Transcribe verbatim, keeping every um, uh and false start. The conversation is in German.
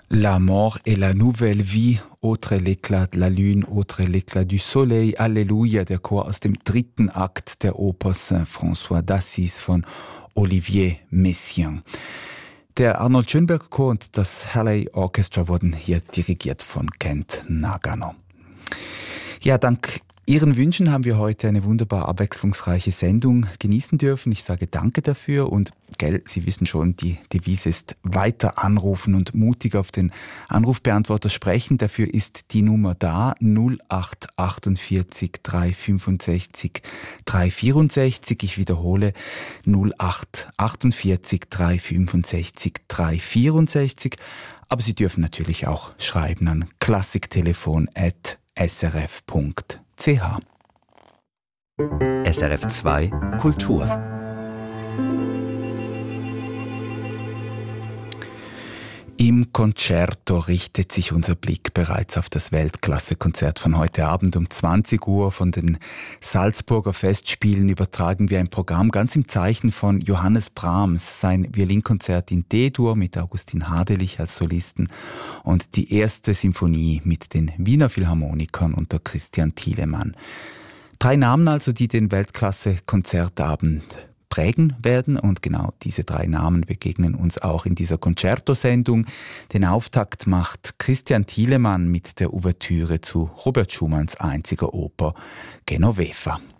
La mort et la nouvelle vie, autre l'éclat de la lune, autre l'éclat du soleil, Alléluia, der Chor aus dem dritten Akt der Oper Saint-François d'Assise von Olivier Messiaen. Der Arnold Schönberg Chor und das Halley Orchestra wurden hier dirigiert von Kent Nagano. Ja, dank Ihren Wünschen haben wir heute eine wunderbar abwechslungsreiche Sendung genießen dürfen. Ich sage danke dafür und, gell, Sie wissen schon, die Devise ist weiter anrufen und mutig auf den Anrufbeantworter sprechen. Dafür ist die Nummer da, null acht achtundvierzig drei fünfundsechzig drei vierundsechzig. Ich wiederhole, null acht achtundvierzig drei fünfundsechzig drei vierundsechzig. Aber Sie dürfen natürlich auch schreiben an klassiktelefon at s r f punkt c h. S R F zwei Kultur. Im Concerto richtet sich unser Blick bereits auf das Weltklasse-Konzert von heute Abend um zwanzig Uhr. Von den Salzburger Festspielen übertragen wir ein Programm ganz im Zeichen von Johannes Brahms, sein Violinkonzert in D-Dur mit Augustin Hadelich als Solisten und die erste Symphonie mit den Wiener Philharmonikern unter Christian Thielemann. Drei Namen also, die den Weltklasse-Konzertabend prägen werden, und genau diese drei Namen begegnen uns auch in dieser Concerto-Sendung. Den Auftakt macht Christian Thielemann mit der Ouvertüre zu Robert Schumanns einziger Oper Genoveva.